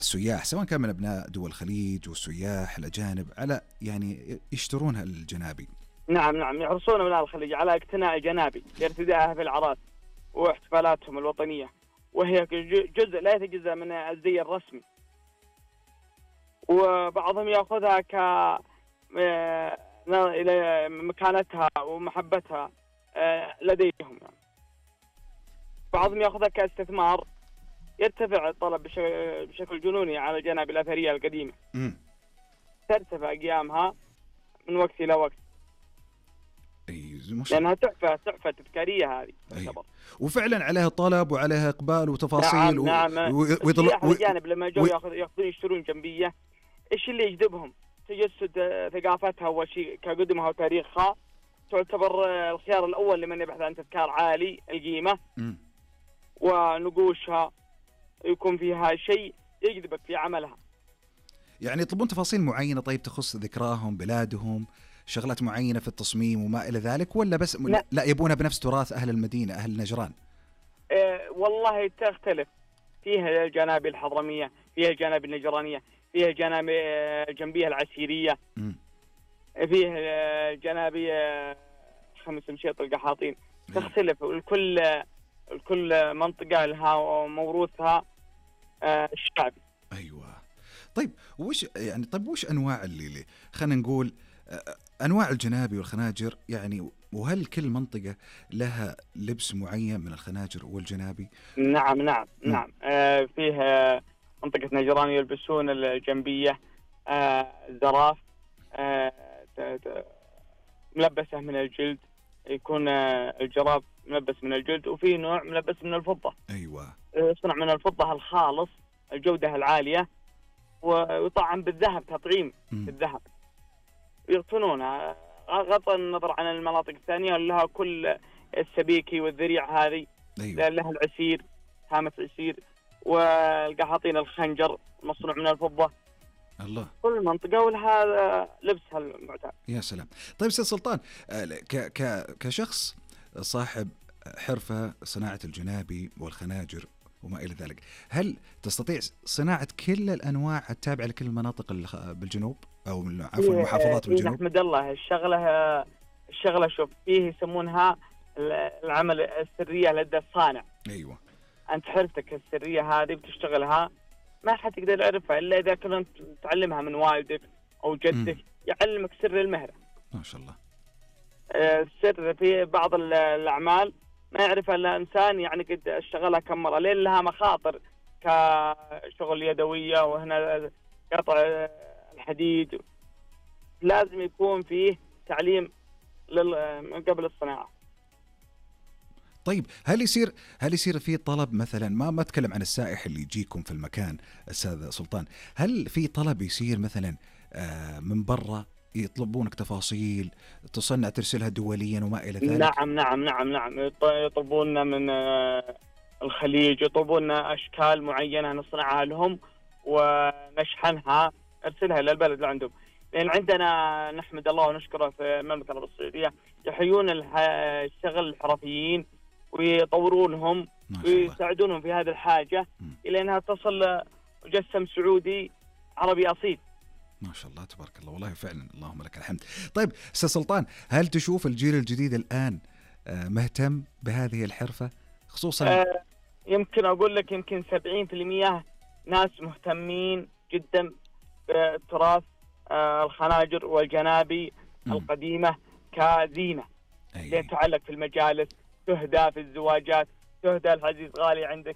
السياح سواء كان من أبناء دول الخليج والسياح الأجانب على يعني يشترونها الجنابي. نعم نعم، يحرصون أبناء الخليج على اقتناء الجنابي لارتدائها في الأعراس واحتفالاتهم الوطنية، وهي جزء لا يتجزأ من الزي الرسمي. وبعضهم يأخذها إلى مكانتها ومحبتها لديهم يعني. بعضهم يأخذها كاستثمار، يرتفع الطلب بشكل جنوني على الجنابي الأثرية القديمة. ترتفع قيامها من وقت إلى وقت، لأنها تحفة تذكارية هذه تعتبر. وفعلا عليها طلب وعليها إقبال وتفاصيل. نعم السياح الأجانب لما جو يأخذون يشترون جنبية، إيش اللي يجذبهم؟ تجسد ثقافتها وشيء كقدمها وتاريخها. تعتبر الخيار الأول لمن يبحث عن تذكار عالي القيمة. ونقوشها يكون فيها شيء يجذبك في عملها. يعني يطلبون تفاصيل معينة طيب تخص ذكراهم، بلادهم، شغلات معينة في التصميم وما إلى ذلك، ولا بس لا يبونها بنفس تراث أهل المدينة أهل نجران؟ والله تختلف. فيها الجنابي الحضرمية، فيها الجنابي النجرانية، فيها الجنبية العسيرية، فيها الجنابي خمس مشيط القحاطين. تختلف. الكل منطقة لها موروثها الشعبي. أيوة. طيب وش أنواع اللي خلينا نقول أنواع الجنابي والخناجر يعني، وهل كل منطقة لها لبس معين من الخناجر والجنابي؟ نعم. فيه منطقة نجران يلبسون الجنبية الزراف ملبسة من الجلد، يكون الجراب ملبس من الجلد، وفي نوع ملبس من الفضة. أيوة. يصنع من الفضة الخالص الجودة العالية، ويطعم بالذهب تطعيم بالذهب. يغتنونها غض النظر عن المناطق الثانية، لها كل السبيكي والذريع هذه. أيوة. لها العسير، هامة عسير، والقحاطين الخنجر مصنوع من الفضة. الله. كل منطقة ولها لبسها المعتاد. يا سلام. طيب سيد سلطان، كشخص صاحب حرفة صناعة الجنابي والخناجر وما إلى ذلك، هل تستطيع صناعة كل الأنواع التابعة لكل المناطق بالجنوب أو عفوا محافظات بالجنوب؟ أحمد الله الشغلة شوف، فيه يسمونها العمل السرية لدى الصانع. أيوة. أنت حرفتك السرية هذه بتشتغلها ما حتقدر تعرفها إلا إذا كنت تعلمها من والدك أو جدك يعلمك سر المهنة. ما شاء الله. السر في بعض الأعمال ما يعرفها إلا إنسان يعني قد اشتغلها كم مرة، لأن لها مخاطر كشغل يدوية، وهنا قطع الحديد لازم يكون فيه تعليم من قبل الصناعة. طيب هل يصير في طلب مثلا، ما اتكلم عن السائح اللي يجيكم في المكان استاذ سلطان، هل في طلب يصير مثلا من برا يطلبونك تفاصيل تصنع ترسلها دوليا وما الى ذلك؟ نعم يطلبوننا من الخليج، يطلبوننا اشكال معينة نصنعها لهم ونشحنها نرسلها الى البلد اللي عندهم. لان عندنا نحمد الله ونشكره في المملكة العربية السعودية يحيون الشغل الحرفيين ويطورونهم ويساعدونهم في هذه الحاجة إلى أنها تصل مجسم سعودي عربي أصيل. ما شاء الله تبارك الله، والله فعلا اللهم لك الحمد. طيب أستاذ سلطان، هل تشوف الجيل الجديد الآن مهتم بهذه الحرفة خصوصا؟ يمكن أقول لك يمكن 70% ناس مهتمين جدا بالتراث الخناجر والجنابي القديمة كزينة لتعلق في المجالس، تهدى في الزواجات، تهدى العزيز غالي عندك.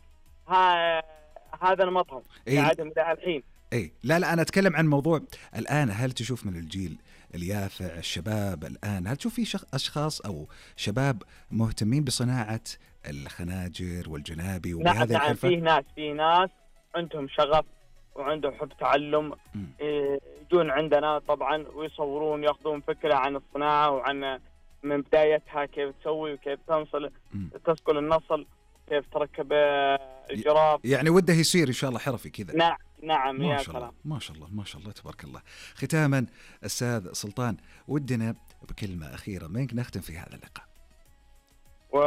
هذا نمطهم عادهم إلى الحين. لا أنا أتكلم عن موضوع الآن. هل تشوف من الجيل اليافع الشباب الآن، هل تشوف في أشخاص أو شباب مهتمين بصناعة الخناجر والجنابي وبهذه الحرفة؟ في ناس عندهم شغف وعندهم حب تعلم، يجون عندنا طبعا ويصورون، يأخذون فكرة عن الصناعة وعن من بدايتها كيف تسوي وكيف تسقل النصل، كيف تركب الجراب. يعني وده يصير إن شاء الله حرفي كذا. نعم يا سلام. ما شاء الله تبارك الله. ختاما أستاذ سلطان، ودنا بكلمة أخيرة منك نختم في هذا اللقاء.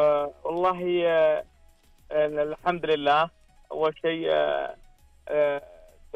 والله الحمد لله. أول شيء